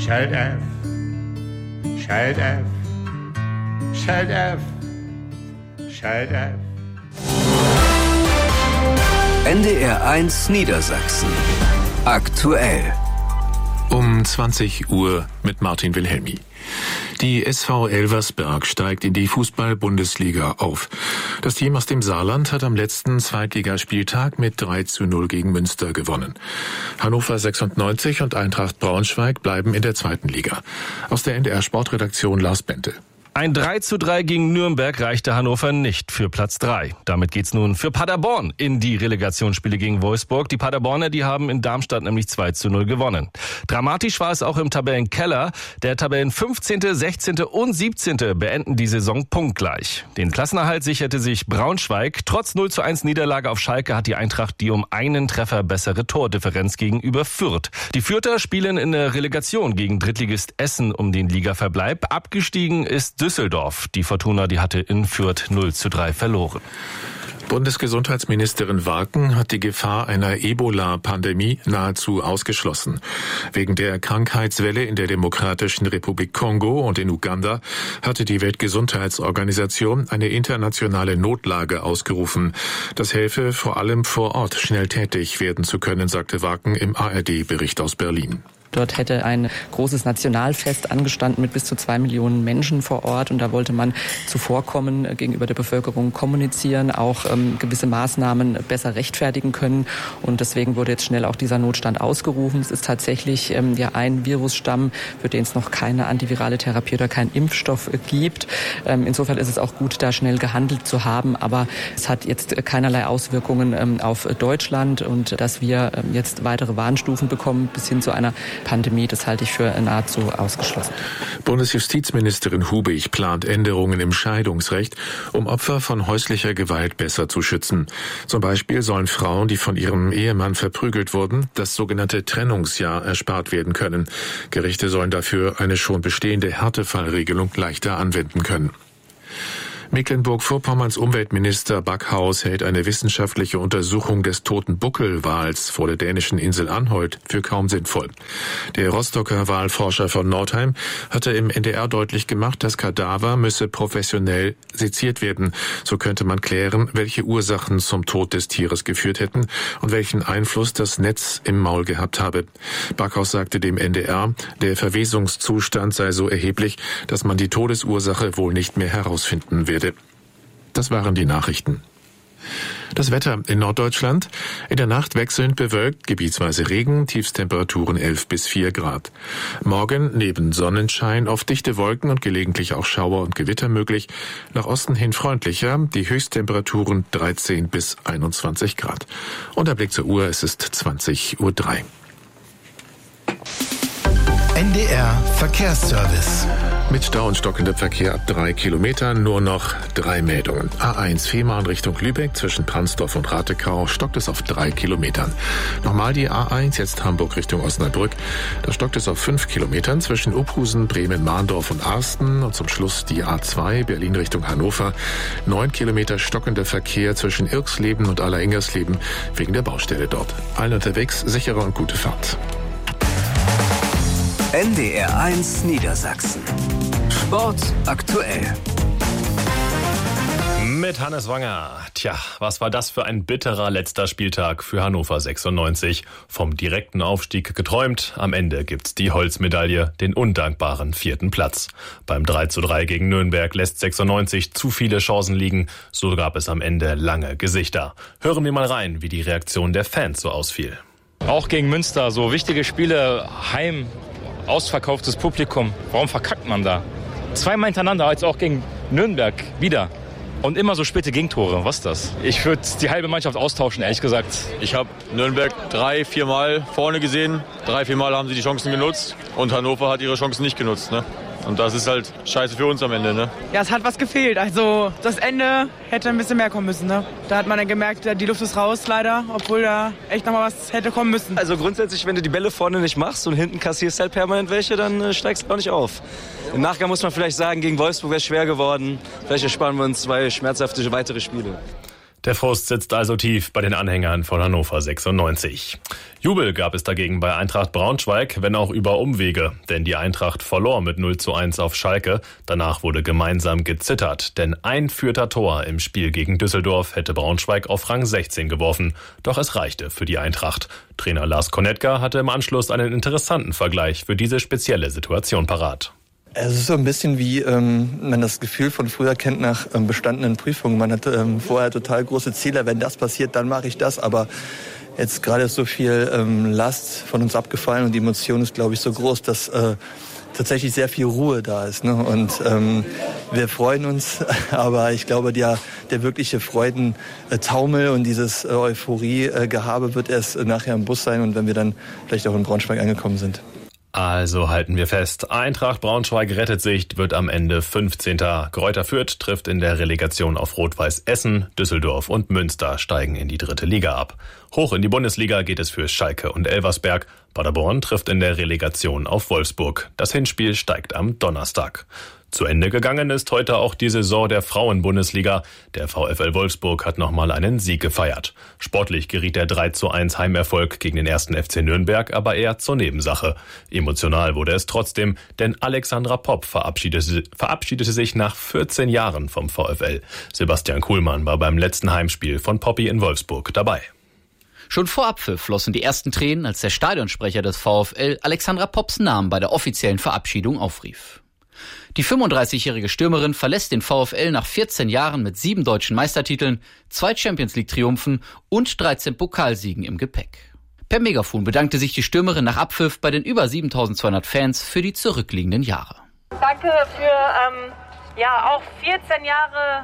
Child F, Child F, Child F, Child F. NDR 1 Niedersachsen. Aktuell. Um 20 Uhr mit Martin Wilhelmi. Die SV Elversberg steigt in die Fußball-Bundesliga auf. Das Team aus dem Saarland hat am letzten Zweitligaspieltag mit 3:0 gegen Münster gewonnen. Hannover 96 und Eintracht Braunschweig bleiben in der zweiten Liga. Aus der NDR-Sportredaktion Lars Bente. Ein 3:3 gegen Nürnberg reichte Hannover nicht für Platz 3. Damit geht's nun für Paderborn in die Relegationsspiele gegen Wolfsburg. Die Paderborner, die haben in Darmstadt nämlich 2:0 gewonnen. Dramatisch war es auch im Tabellenkeller. Der Tabellen 15., 16. und 17. beenden die Saison punktgleich. Den Klassenerhalt sicherte sich Braunschweig. Trotz 0:1 Niederlage auf Schalke hat die Eintracht die um einen Treffer bessere Tordifferenz gegenüber Fürth. Die Fürther spielen in der Relegation gegen Drittligist Essen um den Ligaverbleib. Abgestiegen ist Düsseldorf. Die Fortuna, die hatte in Fürth 0:3 verloren. Bundesgesundheitsministerin Warken hat die Gefahr einer Ebola-Pandemie nahezu ausgeschlossen. Wegen der Krankheitswelle in der Demokratischen Republik Kongo und in Uganda hatte die Weltgesundheitsorganisation eine internationale Notlage ausgerufen. Das helfe vor allem vor Ort schnell tätig werden zu können, sagte Warken im ARD-Bericht aus Berlin. Dort hätte ein großes Nationalfest angestanden mit bis zu 2 Millionen Menschen vor Ort. Und da wollte man zuvorkommen, gegenüber der Bevölkerung kommunizieren, auch gewisse Maßnahmen besser rechtfertigen können. Und deswegen wurde jetzt schnell auch dieser Notstand ausgerufen. Es ist tatsächlich ein Virusstamm, für den es noch keine antivirale Therapie oder keinen Impfstoff gibt. Insofern ist es auch gut, da schnell gehandelt zu haben. Aber es hat jetzt keinerlei Auswirkungen auf Deutschland. Und dass wir jetzt weitere Warnstufen bekommen bis hin zu einer Pandemie, das halte ich für nahezu ausgeschlossen. Bundesjustizministerin Hubig plant Änderungen im Scheidungsrecht, um Opfer von häuslicher Gewalt besser zu schützen. Zum Beispiel sollen Frauen, die von ihrem Ehemann verprügelt wurden, das sogenannte Trennungsjahr erspart werden können. Gerichte sollen dafür eine schon bestehende Härtefallregelung leichter anwenden können. Mecklenburg-Vorpommerns Umweltminister Backhaus hält eine wissenschaftliche Untersuchung des toten Buckelwals vor der dänischen Insel Anholt für kaum sinnvoll. Der Rostocker Walforscher von Nordheim hatte im NDR deutlich gemacht, das Kadaver müsse professionell seziert werden. So könnte man klären, welche Ursachen zum Tod des Tieres geführt hätten und welchen Einfluss das Netz im Maul gehabt habe. Backhaus sagte dem NDR, der Verwesungszustand sei so erheblich, dass man die Todesursache wohl nicht mehr herausfinden werde. Das waren die Nachrichten. Das Wetter in Norddeutschland. In der Nacht wechselnd bewölkt, gebietsweise Regen, Tiefstemperaturen 11 bis 4 Grad. Morgen neben Sonnenschein oft dichte Wolken und gelegentlich auch Schauer und Gewitter möglich. Nach Osten hin freundlicher, die Höchsttemperaturen 13 bis 21 Grad. Und der Blick zur Uhr, es ist 20:03 Uhr. NDR Verkehrsservice. Mit Stau und stockendem Verkehr ab 3 Kilometern nur noch 3 Meldungen. A1 Fehmarn Richtung Lübeck zwischen Pransdorf und Ratekau stockt es auf 3 Kilometern. Nochmal die A1 jetzt Hamburg Richtung Osnabrück. Da stockt es auf 5 Kilometern zwischen Uphusen, Bremen, Mahndorf und Arsten. Und zum Schluss die A2 Berlin Richtung Hannover. 9 Kilometer stockender Verkehr zwischen Irksleben und Aller-Ingersleben wegen der Baustelle dort. Allen unterwegs sichere und gute Fahrt. NDR 1 Niedersachsen. Sport aktuell. Mit Hannes Wanger. Tja, was war das für ein bitterer letzter Spieltag für Hannover 96. Vom direkten Aufstieg geträumt. Am Ende gibt's die Holzmedaille, den undankbaren 4. Platz. Beim 3:3 gegen Nürnberg lässt 96 zu viele Chancen liegen. So gab es am Ende lange Gesichter. Hören wir mal rein, wie die Reaktion der Fans so ausfiel. Auch gegen Münster, so wichtige Spiele, heim, ausverkauftes Publikum. Warum verkackt man da? 2-mal hintereinander, als auch gegen Nürnberg wieder. Und immer so späte Gegentore. Was ist das? Ich würde die halbe Mannschaft austauschen, ehrlich gesagt. Ich habe Nürnberg 3-4 Mal vorne gesehen. 3-4 Mal haben sie die Chancen genutzt. Und Hannover hat ihre Chancen nicht genutzt. Ne? Und das ist halt scheiße für uns am Ende. Ne? Ja, es hat was gefehlt. Also das Ende hätte ein bisschen mehr kommen müssen. Ne? Da hat man dann gemerkt, die Luft ist raus leider. Obwohl da echt noch mal was hätte kommen müssen. Also grundsätzlich, wenn du die Bälle vorne nicht machst und hinten kassierst halt permanent welche, dann steigst du auch nicht auf. Im Nachgang muss man vielleicht sagen, gegen Wolfsburg wäre es schwer geworden. Vielleicht ersparen wir uns 2 schmerzhafte weitere Spiele. Der Frust sitzt also tief bei den Anhängern von Hannover 96. Jubel gab es dagegen bei Eintracht Braunschweig, wenn auch über Umwege. Denn die Eintracht verlor mit 0:1 auf Schalke. Danach wurde gemeinsam gezittert. Denn ein Fürther Tor im Spiel gegen Düsseldorf hätte Braunschweig auf Rang 16 geworfen. Doch es reichte für die Eintracht. Trainer Lars Konetka hatte im Anschluss einen interessanten Vergleich für diese spezielle Situation parat. Es ist so ein bisschen wie man das Gefühl von früher kennt nach bestandenen Prüfungen. Man hat vorher total große Ziele. Wenn das passiert, dann mache ich das. Aber jetzt gerade ist so viel Last von uns abgefallen und die Emotion ist, glaube ich, so groß, dass tatsächlich sehr viel Ruhe da ist. Ne? Und wir freuen uns, aber ich glaube, der wirkliche Freudentaumel und dieses Euphorie-Gehabe wird erst nachher im Bus sein und wenn wir dann vielleicht auch in Braunschweig angekommen sind. Also halten wir fest, Eintracht Braunschweig rettet sich, wird am Ende 15. Greuther Fürth trifft in der Relegation auf Rot-Weiß Essen, Düsseldorf und Münster steigen in die 3. Liga ab. Hoch in die Bundesliga geht es für Schalke und Elversberg. Paderborn trifft in der Relegation auf Wolfsburg. Das Hinspiel steigt am Donnerstag. Zu Ende gegangen ist heute auch die Saison der Frauen-Bundesliga. Der VfL Wolfsburg hat nochmal einen Sieg gefeiert. Sportlich geriet der 3:1 Heimerfolg gegen den 1. FC Nürnberg aber eher zur Nebensache. Emotional wurde es trotzdem, denn Alexandra Popp verabschiedete sich nach 14 Jahren vom VfL. Sebastian Kuhlmann war beim letzten Heimspiel von Poppy in Wolfsburg dabei. Schon vor Abpfiff flossen die ersten Tränen, als der Stadionsprecher des VfL Alexandra Popps Namen bei der offiziellen Verabschiedung aufrief. Die 35-jährige Stürmerin verlässt den VfL nach 14 Jahren mit 7 deutschen Meistertiteln, 2 Champions-League-Triumphen und 13 Pokalsiegen im Gepäck. Per Megafon bedankte sich die Stürmerin nach Abpfiff bei den über 7.200 Fans für die zurückliegenden Jahre. Danke für auch 14 Jahre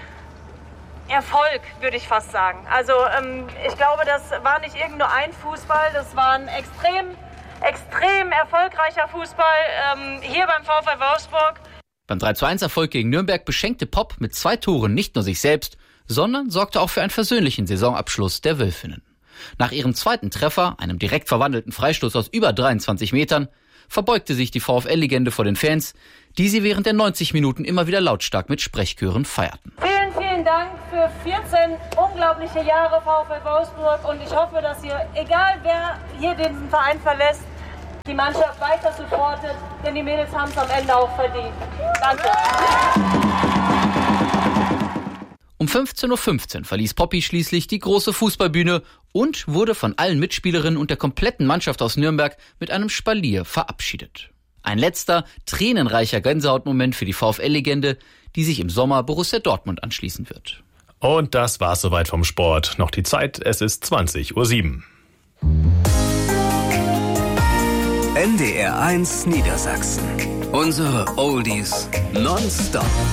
Erfolg, würde ich fast sagen. Also ich glaube, das war nicht irgend nur ein Fußball, das war ein extrem erfolgreicher Fußball hier beim VfL Wolfsburg. Beim 3:1-Erfolg gegen Nürnberg beschenkte Popp mit 2 Toren nicht nur sich selbst, sondern sorgte auch für einen versöhnlichen Saisonabschluss der Wölfinnen. Nach ihrem 2. Treffer, einem direkt verwandelten Freistoß aus über 23 Metern, verbeugte sich die VfL-Legende vor den Fans, die sie während der 90 Minuten immer wieder lautstark mit Sprechchören feierten. Vielen Dank für 14 unglaubliche Jahre VfL Wolfsburg und ich hoffe, dass ihr, egal wer hier den Verein verlässt, die Mannschaft weiter supportet, denn die Mädels haben es am Ende auch verdient. Danke. Um 15:15 Uhr verließ Poppy schließlich die große Fußballbühne und wurde von allen Mitspielerinnen und der kompletten Mannschaft aus Nürnberg mit einem Spalier verabschiedet. Ein letzter, tränenreicher Gänsehautmoment für die VfL-Legende, die sich im Sommer Borussia Dortmund anschließen wird. Und das war's soweit vom Sport. Noch die Zeit, es ist 20:07 Uhr. NDR 1 Niedersachsen. Unsere Oldies nonstop.